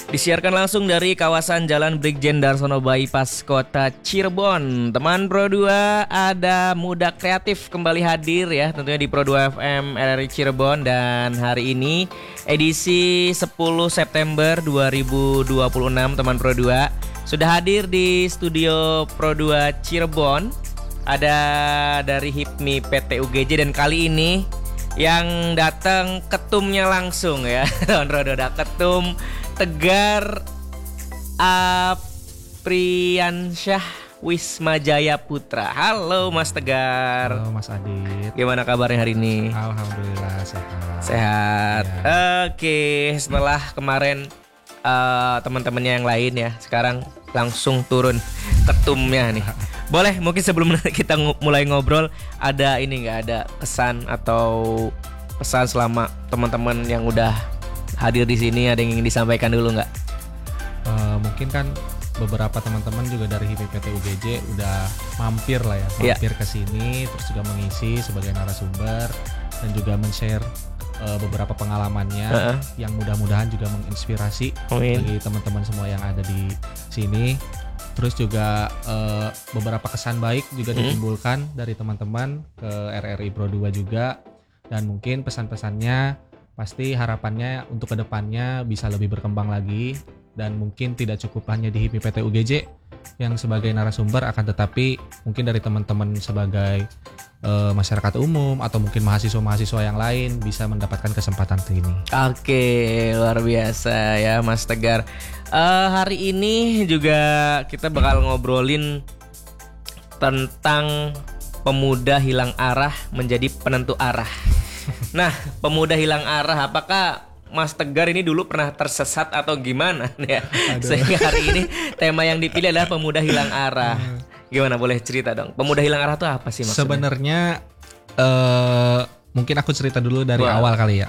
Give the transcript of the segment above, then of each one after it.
Disiarkan langsung dari kawasan Jalan Brigjen Darsono Bypass Kota Cirebon. Teman Pro 2, ada Muda Kreatif kembali hadir ya, tentunya di Pro 2 FM RRI Cirebon. Dan hari ini edisi 10 September 2026, teman Pro 2 sudah hadir di studio Pro 2 Cirebon. Ada dari HIPMI PT UGJ, dan kali ini yang datang ketumnya langsung ya. Teman Pro 2, ada ketum Tegar Apriansyah Wisma Jaya Putra. Halo Mas Tegar. Halo Mas Adit. Gimana kabarnya hari ini? Alhamdulillah sehat. Sehat ya. Oke, setelah kemarin teman-temannya yang lain ya, sekarang langsung turun ketumnya nih. Boleh mungkin sebelum kita mulai ngobrol, ada ini nggak, ada kesan atau pesan selama teman-teman yang udah hadir di sini, ada yang ingin disampaikan dulu nggak? Mungkin kan beberapa teman-teman juga dari HIPMI PT UGJ udah mampir lah ya, mampir ke sini, terus juga mengisi sebagai narasumber dan juga men-share beberapa pengalamannya yang mudah-mudahan juga menginspirasi bagi teman-teman semua yang ada di sini. Terus juga beberapa kesan baik juga ditimbulkan dari teman-teman ke RRI Pro 2 juga, dan mungkin pesan-pesannya pasti harapannya untuk kedepannya bisa lebih berkembang lagi, dan mungkin tidak cukup hanya di HIPMI PT UGJ yang sebagai narasumber, akan tetapi mungkin dari teman-teman sebagai masyarakat umum atau mungkin mahasiswa-mahasiswa yang lain bisa mendapatkan kesempatan ini. Oke, luar biasa ya Mas Tegar. Hari ini juga kita bakal ngobrolin tentang pemuda hilang arah menjadi penentu arah. Nah, pemuda hilang arah, apakah Mas Tegar ini dulu pernah tersesat atau gimana ya? Sehingga hari ini tema yang dipilih adalah pemuda hilang arah. Gimana, boleh cerita dong? Pemuda hilang arah itu apa sih maksudnya? Sebenarnya mungkin aku cerita dulu dari awal kali ya.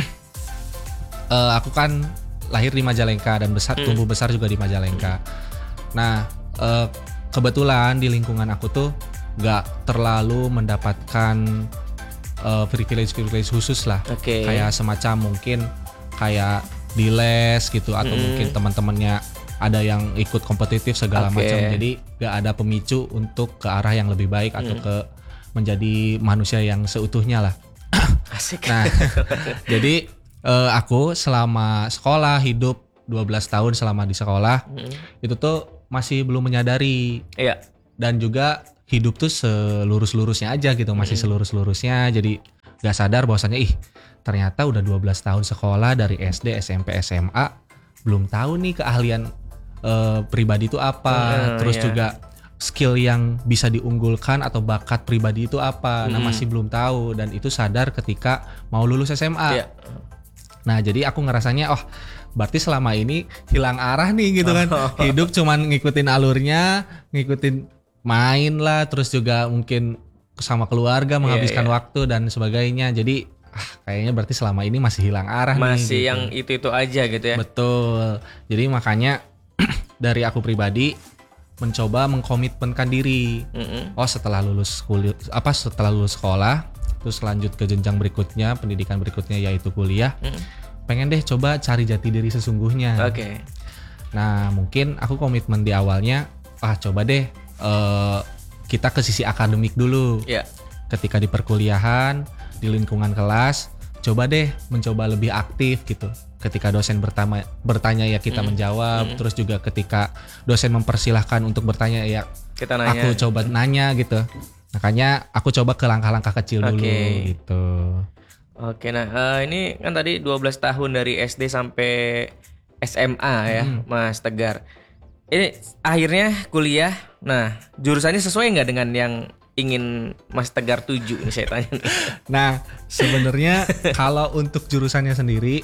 Aku kan lahir di Majalengka dan tumbuh besar juga di Majalengka. Nah, kebetulan di lingkungan aku tuh gak terlalu mendapatkan privilege khusus lah. Kayak semacam mungkin kayak di les gitu, atau mungkin teman-temannya ada yang ikut kompetitif segala macam. Jadi gak ada pemicu untuk ke arah yang lebih baik atau ke menjadi manusia yang seutuhnya lah. Asik. Nah, jadi aku selama sekolah, hidup 12 tahun selama di sekolah, itu tuh masih belum menyadari. Iya. Dan juga hidup tuh selurus-lurusnya aja gitu, masih selurus-lurusnya. Jadi gak sadar bahwasannya ternyata udah 12 tahun sekolah dari SD, SMP, SMA, belum tahu nih keahlian pribadi itu apa, terus juga skill yang bisa diunggulkan atau bakat pribadi itu apa. Nah, masih belum tahu, dan itu sadar ketika mau lulus SMA. Nah, jadi aku ngerasanya berarti selama ini hilang arah nih gitu kan. Hidup cuman ngikutin alurnya, ngikutin main lah, terus juga mungkin sama keluarga menghabiskan waktu dan sebagainya. Jadi kayaknya berarti selama ini masih hilang arah nih. Masih gitu. Yang itu aja gitu ya. Betul. Jadi makanya dari aku pribadi mencoba mengkomitmenkan diri. Setelah lulus sekolah, terus lanjut ke jenjang berikutnya, pendidikan berikutnya yaitu kuliah. Pengen deh coba cari jati diri sesungguhnya. Nah, mungkin aku komitmen di awalnya, coba deh kita ke sisi akademik dulu. Ketika di perkuliahan, di lingkungan kelas, coba deh mencoba lebih aktif gitu. Ketika dosen bertanya ya kita menjawab. Terus juga ketika dosen mempersilahkan untuk bertanya ya kita nanya. Aku coba nanya gitu. Makanya aku coba ke langkah-langkah kecil dulu gitu. Nah ini kan tadi 12 tahun dari SD sampai SMA ya Mas Tegar. Ini akhirnya kuliah. Nah, jurusannya sesuai nggak dengan yang ingin Mas Tegar tuju? Ini saya tanya nih. Nah, sebenarnya kalau untuk jurusannya sendiri,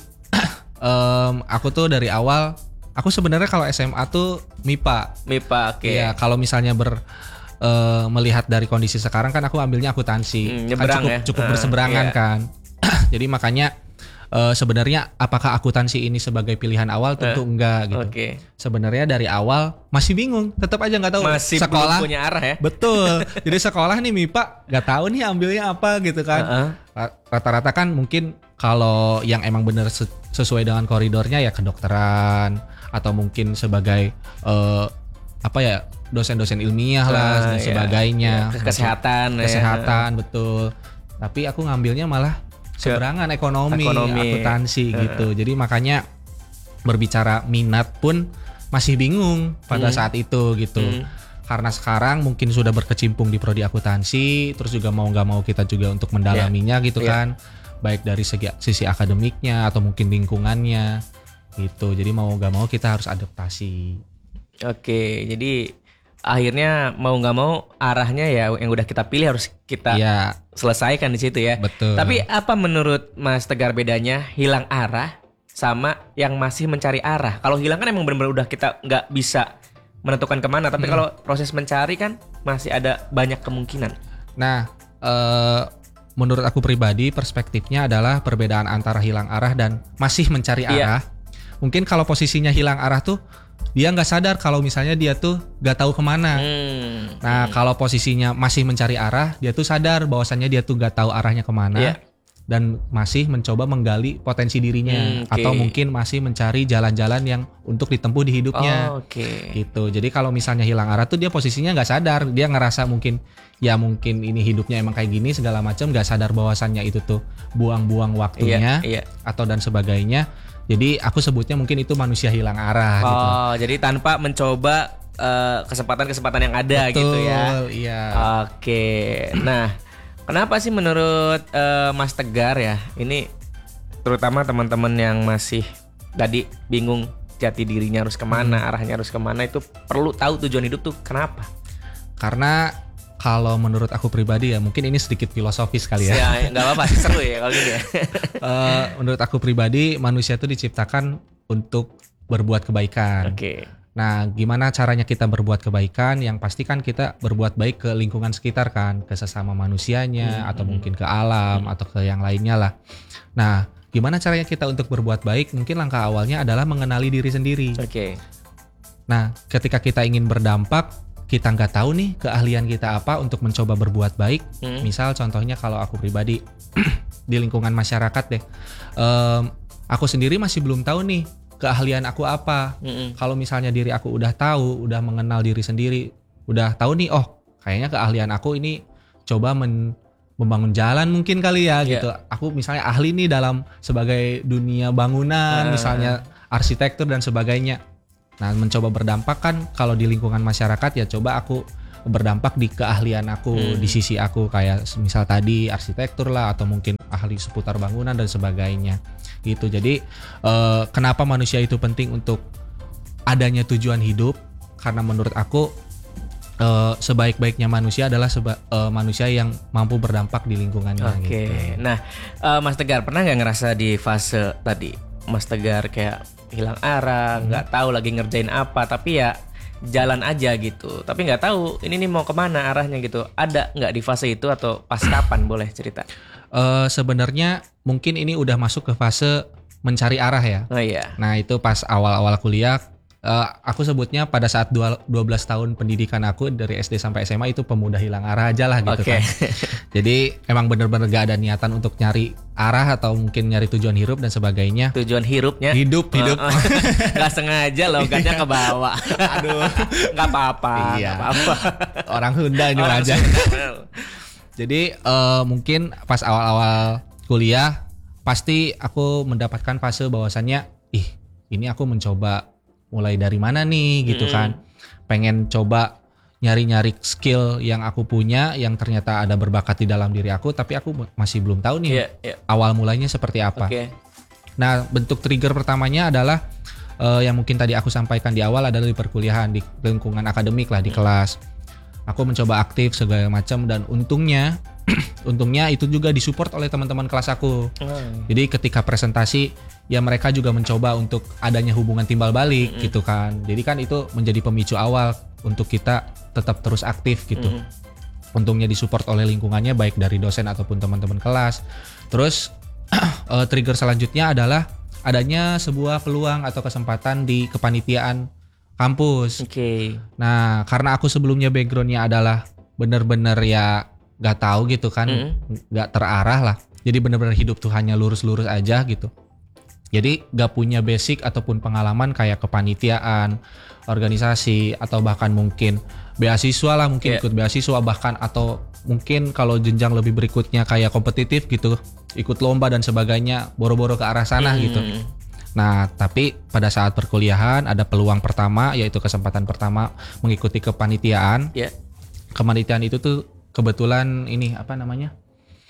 aku tuh dari awal, aku sebenarnya kalau SMA tuh MIPA. Ya, kalau misalnya melihat dari kondisi sekarang kan aku ambilnya akuntansi. Nyebrang kan cukup berseberangan kan. Jadi makanya sebenarnya apakah akuntansi ini sebagai pilihan awal? Tentu enggak gitu. Sebenarnya dari awal masih bingung, tetap aja nggak tahu. Masih sekolah belum punya arah ya. Betul. Jadi sekolah nih MIPA nggak tahu nih ambilnya apa gitu kan. Rata-rata kan mungkin kalau yang emang bener sesuai dengan koridornya ya kedokteran atau mungkin sebagai dosen-dosen ilmiah lah dan sebagainya. Kesehatan betul. Tapi aku ngambilnya malah seberangan ekonomi. Akuntansi gitu. Jadi makanya berbicara minat pun masih bingung pada saat itu gitu. Karena sekarang mungkin sudah berkecimpung di prodi akuntansi, terus juga mau nggak mau kita juga untuk mendalaminya gitu kan, baik dari sisi akademiknya atau mungkin lingkungannya gitu. Jadi mau nggak mau kita harus adaptasi. Oke, jadi akhirnya mau nggak mau arahnya ya yang udah kita pilih harus kita selesaikan di situ ya. Betul. Tapi apa menurut Mas Tegar bedanya hilang arah sama yang masih mencari arah? Kalau hilang kan emang benar-benar udah kita nggak bisa menentukan kemana. Tapi kalau proses mencari kan masih ada banyak kemungkinan. Nah, menurut aku pribadi perspektifnya adalah perbedaan antara hilang arah dan masih mencari arah. Mungkin kalau posisinya hilang arah tuh dia nggak sadar kalau misalnya dia tuh nggak tahu kemana. Nah, kalau posisinya masih mencari arah, dia tuh sadar bahwasannya dia tuh nggak tahu arahnya kemana dan masih mencoba menggali potensi dirinya atau mungkin masih mencari jalan-jalan yang untuk ditempuh di hidupnya. Gitu. Jadi kalau misalnya hilang arah tuh dia posisinya nggak sadar, dia ngerasa mungkin ini hidupnya emang kayak gini segala macam, nggak sadar bahwasannya itu tuh buang-buang waktunya atau dan sebagainya. Jadi aku sebutnya mungkin itu manusia hilang arah gitu. Jadi tanpa mencoba kesempatan-kesempatan yang ada. Betul, gitu ya. Iya. Oke. Nah, kenapa sih menurut Mas Tegar ya, ini terutama teman-teman yang masih tadi bingung jati dirinya harus kemana, arahnya harus kemana, itu perlu tahu tujuan hidup tuh kenapa? Karena kalau menurut aku pribadi ya, mungkin ini sedikit filosofis kali ya. Ya nggak apa-apa, seru ya kalau gini ya. Menurut aku pribadi, manusia itu diciptakan untuk berbuat kebaikan. Nah, gimana caranya kita berbuat kebaikan? Yang pasti kan kita berbuat baik ke lingkungan sekitar kan, ke sesama manusianya atau mungkin ke alam atau ke yang lainnya lah. Nah, gimana caranya kita untuk berbuat baik? Mungkin langkah awalnya adalah mengenali diri sendiri. Nah, ketika kita ingin berdampak, kita nggak tahu nih keahlian kita apa untuk mencoba berbuat baik. Misal contohnya kalau aku pribadi di lingkungan masyarakat deh, aku sendiri masih belum tahu nih keahlian aku apa. Kalau misalnya diri aku udah tahu, udah mengenal diri sendiri, udah tahu nih, oh kayaknya keahlian aku ini coba membangun jalan mungkin kali ya gitu. Aku misalnya ahli nih dalam sebagai dunia bangunan, misalnya arsitektur dan sebagainya. Nah, mencoba berdampak kan kalau di lingkungan masyarakat ya coba aku berdampak di keahlian aku, di sisi aku kayak misal tadi arsitektur lah atau mungkin ahli seputar bangunan dan sebagainya gitu. Jadi kenapa manusia itu penting untuk adanya tujuan hidup? Karena menurut aku sebaik-baiknya manusia adalah manusia yang mampu berdampak di lingkungannya. Gitu. Nah, Mas Tegar pernah nggak ngerasa di fase tadi Mas Tegar kayak hilang arah, nggak tahu lagi ngerjain apa, tapi ya jalan aja gitu, tapi nggak tahu ini nih mau kemana arahnya gitu. Ada nggak di fase itu atau pas kapan? Boleh cerita? Sebenarnya mungkin ini udah masuk ke fase mencari arah ya. Nah itu pas awal-awal kuliah, aku sebutnya pada saat 12 tahun pendidikan aku dari SD sampai SMA itu pemuda hilang arah aja lah gitu kan. Jadi emang bener-bener gak ada niatan untuk nyari arah atau mungkin nyari tujuan hidup dan sebagainya. Tujuan hirupnya? Hidup. Gak sengaja logatnya ke bawah. Aduh, gak apa-apa. Orang Sunda ini aja. Jadi mungkin pas awal-awal kuliah pasti aku mendapatkan fase bahwasannya ini aku mencoba mulai dari mana nih gitu kan, pengen coba nyari-nyari skill yang aku punya yang ternyata ada berbakat di dalam diri aku, tapi aku masih belum tahu nih awal mulanya seperti apa. Nah, bentuk trigger pertamanya adalah yang mungkin tadi aku sampaikan di awal adalah di perkuliahan, di lingkungan akademik lah, di kelas. Aku mencoba aktif segala macam dan untungnya itu juga disupport oleh teman-teman kelas aku. Jadi ketika presentasi ya mereka juga mencoba untuk adanya hubungan timbal balik gitu kan. Jadi kan itu menjadi pemicu awal untuk kita tetap terus aktif gitu. Untungnya disupport oleh lingkungannya baik dari dosen ataupun teman-teman kelas. Terus trigger selanjutnya adalah adanya sebuah peluang atau kesempatan di kepanitiaan kampus. Oke. Nah, karena aku sebelumnya backgroundnya adalah bener-bener ya gak tahu gitu kan, gak terarah lah. Jadi bener-bener hidup tuh hanya lurus-lurus aja gitu. Jadi gak punya basic ataupun pengalaman kayak kepanitiaan, organisasi, atau bahkan mungkin beasiswa lah, mungkin ikut beasiswa bahkan, atau mungkin kalau jenjang lebih berikutnya kayak kompetitif gitu, ikut lomba dan sebagainya, boro-boro ke arah sana gitu. Nah, tapi pada saat perkuliahan ada peluang pertama, yaitu kesempatan pertama mengikuti kepanitiaan. Kepanitiaan itu tuh kebetulan ini apa namanya?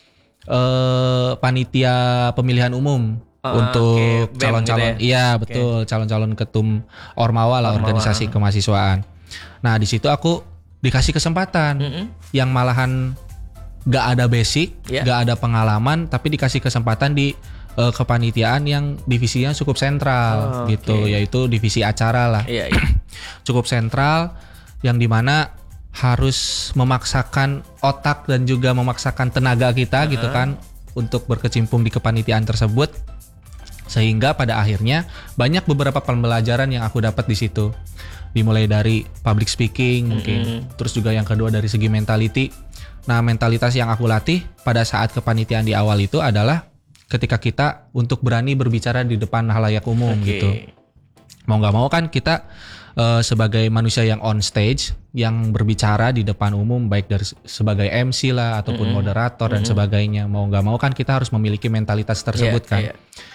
Panitia pemilihan umum untuk calon-calon. Gitu ya? Iya, betul, calon-calon ketum Ormawa lah, organisasi kemahasiswaan. Nah, di situ aku dikasih kesempatan yang malahan gak ada basic, gak ada pengalaman, tapi dikasih kesempatan di kepanitiaan yang divisinya cukup sentral gitu, yaitu divisi acara lah. Cukup sentral yang dimana harus memaksakan otak dan juga memaksakan tenaga kita gitu kan untuk berkecimpung di kepanitiaan tersebut, sehingga pada akhirnya banyak beberapa pembelajaran yang aku dapat di situ, dimulai dari public speaking mungkin, terus juga yang kedua dari segi mentality. Nah, mentalitas yang aku latih pada saat kepanitiaan di awal itu adalah ketika kita untuk berani berbicara di depan halayak umum gitu. Mau gak mau kan kita sebagai manusia yang on stage, yang berbicara di depan umum, baik dari sebagai MC lah ataupun moderator dan sebagainya. Mau gak mau kan kita harus memiliki mentalitas tersebut kan.